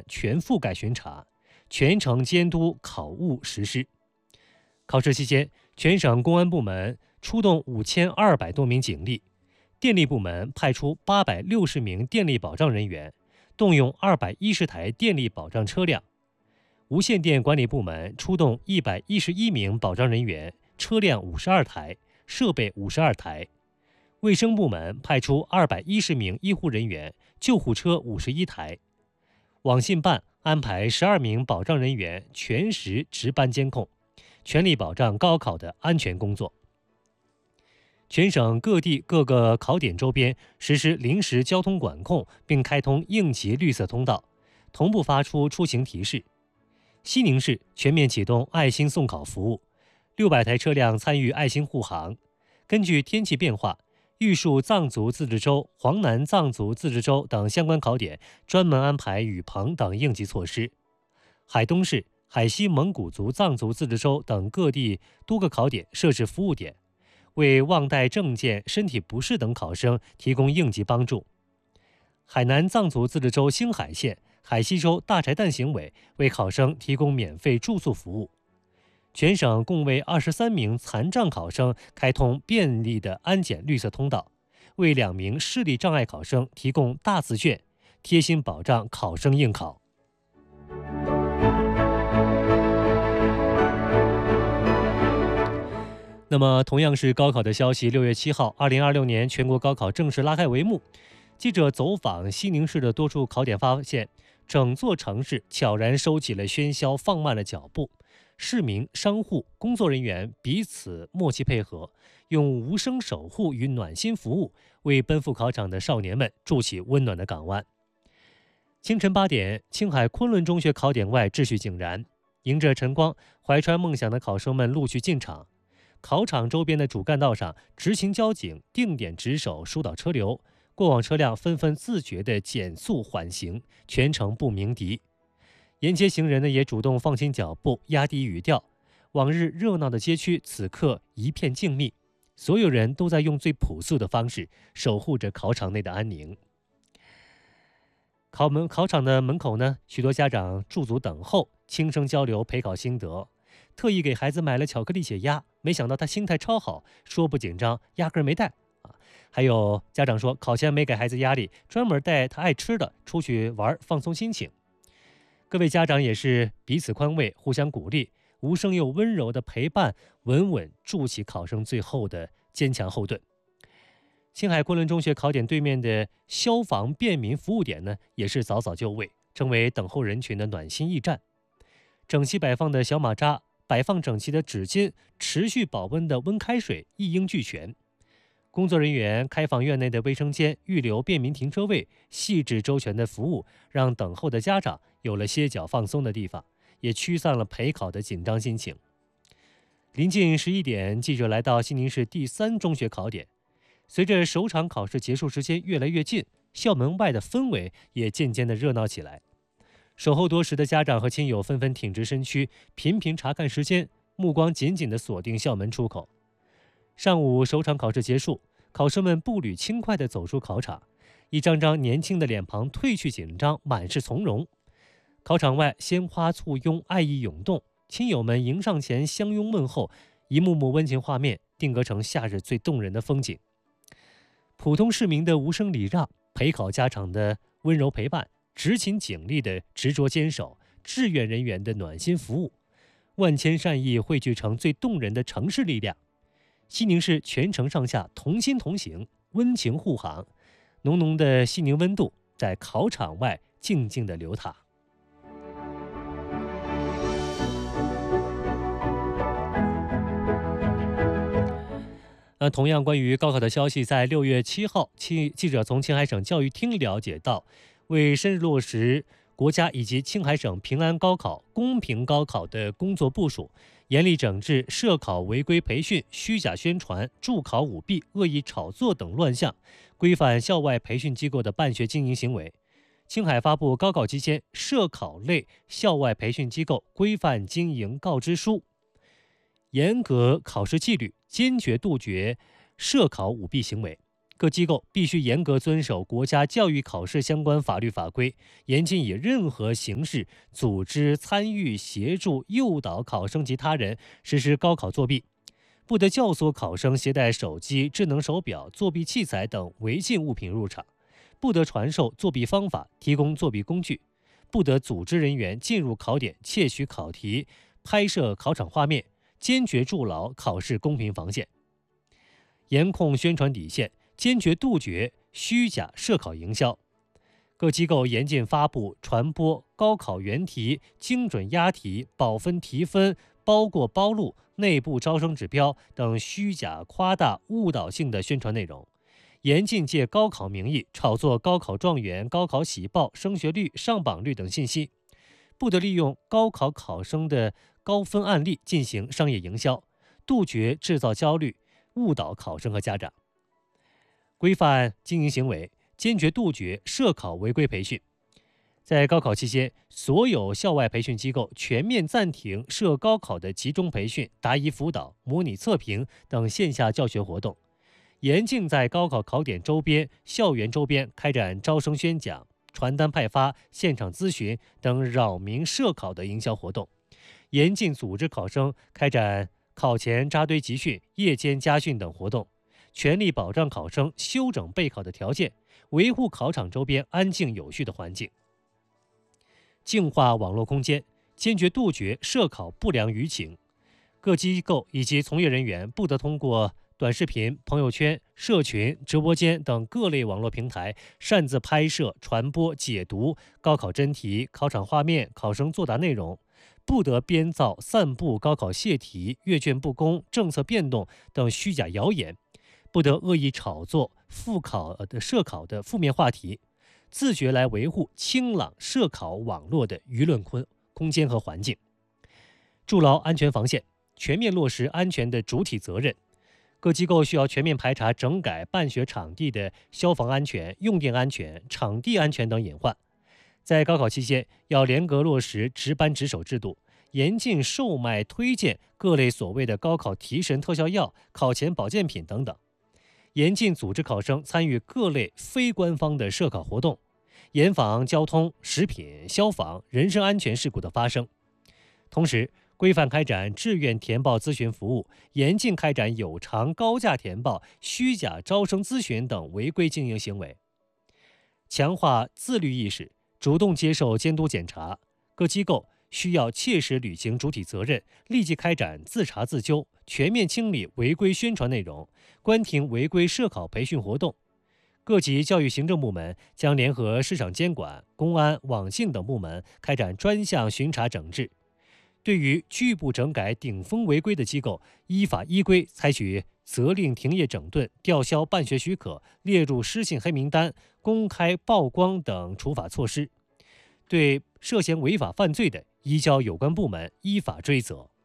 全覆盖巡查，全程监督考务实施。考试期间，全省公安部门出动5200多名警力，电力部门派出860名电力保障人员，动用210台电力保障车辆；无线电管理部门出动111名保障人员，车辆52台，设备52台；卫生部门派出210名医护人员，救护车51台；网信办安排12名保障人员全时值班监控，全力保障高考的安全工作。全省各地各个考点周边实施临时交通管控，并开通应急绿色通道，同步发出出行提示。西宁市全面启动爱心送考服务，600台车辆参与爱心护航。根据天气变化，玉树藏族自治州、黄南藏族自治州等相关考点专门安排雨棚等应急措施。海东市、海西蒙古族藏族自治州等各地多个考点设置服务点，为忘带证件、身体不适等考生提供应急帮助。海南藏族自治州兴海县、海西州大柴旦行委为考生提供免费住宿服务。全省共为23名残障考生开通便利的安检绿色通道，为2名视力障碍考生提供大字卷，贴心保障考生应考。那么，同样是高考的消息，6月7号，2026年全国高考正式拉开帷幕。记者走访西宁市的多处考点，发现整座城市悄然收起了喧嚣，放慢了脚步。市民、商户、工作人员彼此默契配合，用无声守护与暖心服务，为奔赴考场的少年们筑起温暖的港湾。清晨8点，青海昆仑中学考点外秩序井然，迎着晨光，怀揣梦想的考生们陆续进场。考场周边的主干道上，执勤交警定点值守，疏导车流，过往车辆纷纷自觉地减速缓行，全程不鸣笛。沿街行人呢也主动放轻脚步，压低语调。往日热闹的街区，此刻一片静谧，所有人都在用最朴素的方式守护着考场内的安宁。考场的门口呢，许多家长驻足等候，轻声交流陪考心得。特意给孩子买了巧克力解压，没想到他心态超好，说不紧张，压根儿没带。还有家长说，考前没给孩子压力，专门带他爱吃的出去玩，放松心情。各位家长也是彼此宽慰，互相鼓励，无声又温柔的陪伴，稳稳筑起考生最后的坚强后盾。青海昆仑中学考点对面的消防便民服务点呢，也是早早就位，成为等候人群的暖心驿站。整齐摆放的小马扎，摆放整齐的纸巾，持续保温的温开水一应俱全。工作人员开放院内的卫生间，预留便民停车位，细致周全的服务让等候的家长有了歇脚放松的地方，也驱散了陪考的紧张心情。临近11点，记者来到西宁市第3中学考点。随着首场考试结束时间越来越近，校门外的氛围也渐渐的热闹起来。守候多时的家长和亲友纷纷挺直身躯，频频查看时间，目光紧紧地锁定校门出口。上午首场考试结束，考生们步履轻快地走出考场，一张张年轻的脸庞褪去紧张，满是从容。考场外鲜花簇拥，爱意涌动，亲友们迎上前相拥问候，一幕幕温情画面定格成夏日最动人的风景。普通市民的无声礼让，陪考家长的温柔陪伴，执勤警力的执着坚守，志愿人员的暖心服务，万千善意汇聚成最动人的城市力量。西宁市全城上下同心同行，温情护航，浓浓的西宁温度在考场外静静地流淌。同样关于高考的消息，在6月7号，记者从青海省教育厅了解到，为深入落实国家以及青海省平安高考、公平高考的工作部署，严厉整治涉考违规培训、虚假宣传、助考舞弊、恶意炒作等乱象，规范校外培训机构的办学经营行为。青海发布高考期间涉考类校外培训机构规范经营告知书，严格考试纪律，坚决杜绝涉考舞弊行为。 各机构必须严格遵守国家教育考试相关法律法规，严禁以任何形式组织、参与、协助、诱导考生及他人实施高考作弊，不得教唆考生携带手机、智能手表、作弊器材等违禁物品入场，不得传授作弊方法、提供作弊工具，不得组织人员进入考点窃取考题、拍摄考场画面，坚决筑牢考试公平防线。严控宣传底线，坚决杜绝虚假设考营销。各机构严禁发布、传播高考原题、精准押题、保分提分、包过包录、内部招生指标等虚假、夸大、误导性的宣传内容。严禁借高考名义炒作高考状元、高考喜报、升学率、上榜率等信息，不得利用高考考生的高分案例进行商业营销，杜绝制造焦虑、误导考生和家长。规范经营行为，坚决杜绝涉考违规培训。在高考期间，所有校外培训机构全面暂停涉高考的集中培训、答疑辅导、模拟测评等线下教学活动，严禁在高考考点周边、校园周边开展招生宣讲、传单派发、现场咨询等扰民涉考的营销活动，严禁组织考生开展考前扎堆集训、夜间家训等活动，全力保障考生休整备考的条件，维护考场周边安静有序的环境。净化网络空间，坚决杜绝涉考不良舆情。各机构以及从业人员不得通过短视频、朋友圈、社群、直播间等各类网络平台擅自拍摄、传播、解读高考真题、考场画面、考生作答内容，不得编造、散布高考泄题、阅卷不公、政策变动等虚假谣言，不得恶意炒作涉考的负面话题，自觉来维护清朗涉考网络的舆论空间和环境。筑牢安全防线，全面落实安全的主体责任。各机构需要全面排查整改办学场地的消防安全、用电安全、场地安全等隐患。在高考期间，要严格落实值班值守制度，严禁售卖、推荐各类所谓的高考提神特效药、考前保健品等等。严禁组织考生参与各类非官方的涉考活动，严防交通、食品、消防、人身安全事故的发生。同时，规范开展志愿填报咨询服务，严禁开展有偿高价填报、虚假招生咨询等违规经营行为。强化自律意识，主动接受监督检查。各机构需要切实履行主体责任，立即开展自查自纠，全面清理违规宣传内容，关停违规涉考培训活动。各级教育行政部门将联合市场监管、公安、网信等部门开展专项巡查整治。对于拒不整改顶风违规的机构，依法依规采取责令停业整顿、吊销办学许可、列入失信黑名单、公开曝光等处罚措施。对涉嫌违法犯罪的，移交有关部门依法追责。